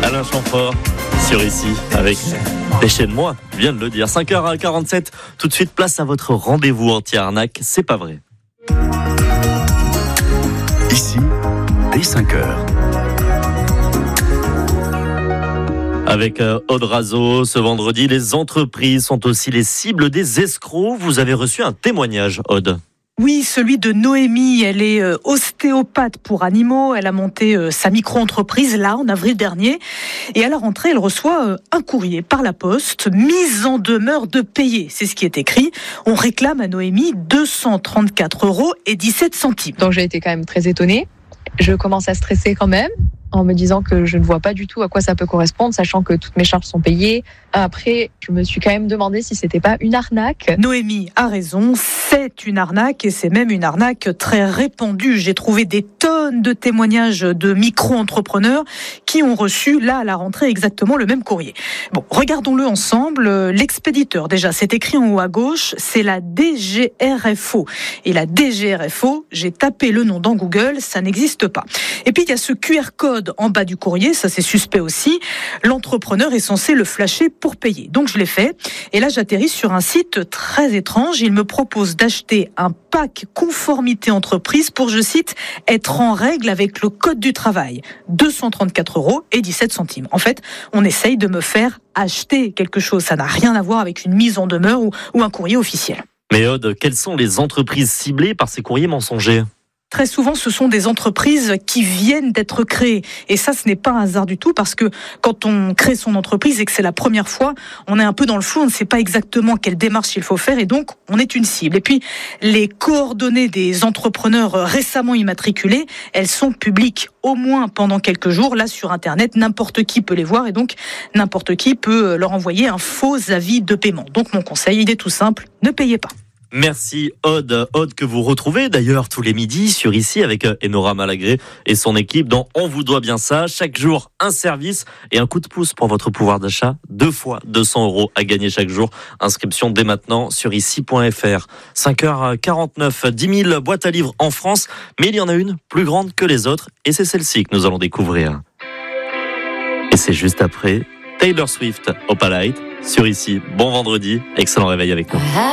Alain Chamfort sur ici avec Déchaîne-moi, je viens de le dire. 5h47, tout de suite place à votre rendez-vous anti-arnaque, c'est pas vrai. Ici, dès 5h. Avec Aude Razo, ce vendredi, les entreprises sont aussi les cibles des escrocs. Vous avez reçu un témoignage, Aude. Oui, celui de Noémie. Elle est ostéopathe pour animaux. Elle a monté sa micro-entreprise là en avril dernier. Et à la rentrée, elle reçoit un courrier par la poste, mise en demeure de payer. C'est ce qui est écrit. On réclame à Noémie 234,17 €. Donc j'ai été quand même très étonnée. Je commence à stresser quand même, en me disant que je ne vois pas du tout à quoi ça peut correspondre, sachant que toutes mes charges sont payées. Après, je me suis quand même demandé si c'était pas une arnaque. Noémie a raison, c'est une arnaque et c'est même une arnaque très répandue. J'ai trouvé des tonnes de témoignages de micro-entrepreneurs qui ont reçu là à la rentrée exactement le même courrier. Bon, regardons-le ensemble. L'expéditeur, déjà, c'est écrit en haut à gauche, c'est la DGRFO. Et la DGRFO, j'ai tapé le nom dans Google, ça n'existe pas. Et puis il y a ce QR code en bas du courrier, ça c'est suspect aussi. L'entrepreneur est censé le flasher pour payer. Donc je l'ai fait. Et là j'atterris sur un site très étrange. Il me propose d'acheter un pack conformité entreprise pour, je cite, être en règle avec le code du travail. 234,17 €. En fait, on essaye de me faire acheter quelque chose. Ça n'a rien à voir avec une mise en demeure ou un courrier officiel. Mais Aude, quelles sont les entreprises ciblées par ces courriers mensongers ? Très souvent, ce sont des entreprises qui viennent d'être créées. Et ça, ce n'est pas un hasard du tout, parce que quand on crée son entreprise et que c'est la première fois, on est un peu dans le flou, on ne sait pas exactement quelle démarche il faut faire, et donc on est une cible. Et puis, les coordonnées des entrepreneurs récemment immatriculés, elles sont publiques au moins pendant quelques jours. Là, sur Internet, n'importe qui peut les voir, et donc n'importe qui peut leur envoyer un faux avis de paiement. Donc mon conseil, il est tout simple, ne payez pas. Merci Aude. Aude que vous retrouvez d'ailleurs tous les midis sur ici avec Enora Malagré et son équipe dans On vous doit bien ça. Chaque jour, un service et un coup de pouce pour votre pouvoir d'achat. 2 fois 200 € à gagner chaque jour. Inscription dès maintenant sur ici.fr. 5h49, 10 000 boîtes à livres en France, mais il y en a une plus grande que les autres et c'est celle-ci que nous allons découvrir. Et c'est juste après Taylor Swift, Opalite, sur ici. Bon vendredi, excellent réveil avec nous.